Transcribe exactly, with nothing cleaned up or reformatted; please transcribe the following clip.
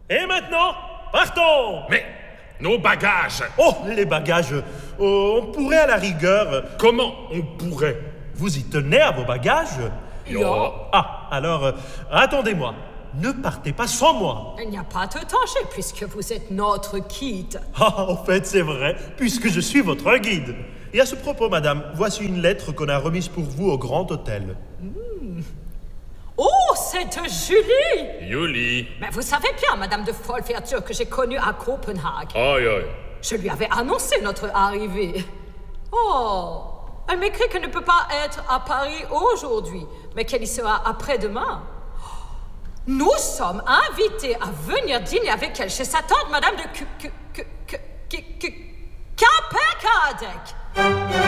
Et maintenant, partons! Mais nos bagages! Oh, les bagages, oh, on pourrait à la rigueur... Comment on pourrait? Vous y tenez à vos bagages? Yo. Ah, alors, euh, attendez-moi. Ne partez pas sans moi. Il n'y a pas de danger puisque vous êtes notre guide. Ah, en fait, c'est vrai, puisque je suis votre guide. Et à ce propos, madame, voici une lettre qu'on a remise pour vous au Grand Hôtel. Mmh. Oh, c'est de Julie! Julie. Mais vous savez bien, madame de Folverture, que j'ai connue à Copenhague. Aïe, aïe. Je lui avais annoncé notre arrivée. Oh, elle m'écrit qu'elle ne peut pas être à Paris aujourd'hui, mais qu'elle y sera après-demain. Nous sommes invités à venir dîner avec elle chez sa tante, madame de K... K... K... K... K... K... K...